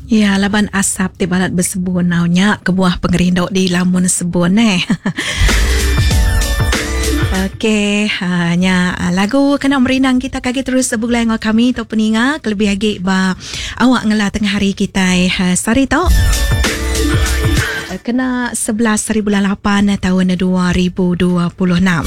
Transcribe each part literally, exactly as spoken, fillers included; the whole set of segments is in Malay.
Ya, laban asap di balat bersebun naunya kebuah pengerindok di lamun sebun eh. Okey, hanya lagu kena merinang kita kaki terus sebulai dengan kami tu peninga kelebih lagi ba awak ngela tengah hari kita eh sari tau. Kena sebelas hari bulan lapan tahun dua ribu dua puluh enam.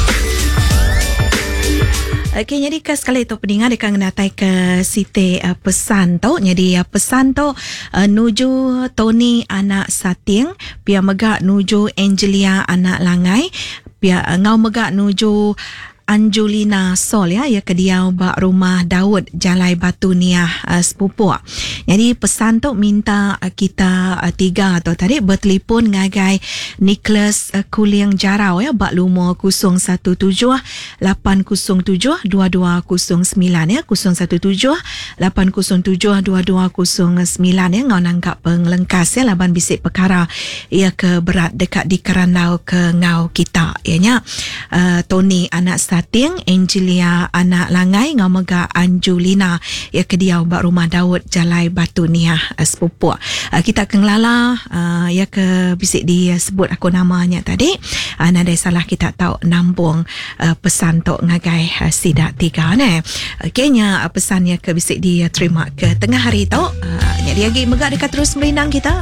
Okey, jadi ke sekali tu peninga dekat ngenatai ke site uh, pesan tu. Jadi uh, pesan tu uh, nuju Tony anak Sating, pia megak nuju Angelia anak Langai, pia uh, ngau megak nuju Anjulina Sol ya, ya kediau bak rumah Daud Jalai Batu Niah uh, sepupu. Jadi pesan tu minta uh, kita uh, tiga atau tadi bertelefon ngagai Nicholas uh, Kuliang Jarau ya bak lumur kosong satu tujuh lapan kosong tujuh dua dua kosong sembilan ya, kosong satu tujuh lapan kosong tujuh dua dua kosong sembilan ya, ngau nanggap pengelengkas ya laban bisik perkara ia ke berat dekat di Kerandau ke ngau kita ya nya. Uh, Tony anak Sating, Angelia anak Langai, ngau mega Anjulina ya kediau bak rumah Daud Jalai Batu Niah uh, sepupu. Uh, kita akan lala uh, ya ke bisik disebut aku namanya tadi. Uh, nadai salah kita tahu nambung uh, pesan tok ngagai uh, sidak tiga ne. Okeynya uh, pesan ya ke bisik dia terima ke tengah hari tok. Uh, jadi lagi megak dekat terus melindang kita.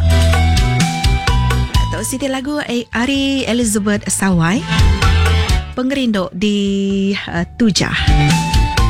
Tok siti lagu eh, Ari Elizabeth Sawai. Pengerindok di uh, Tujah.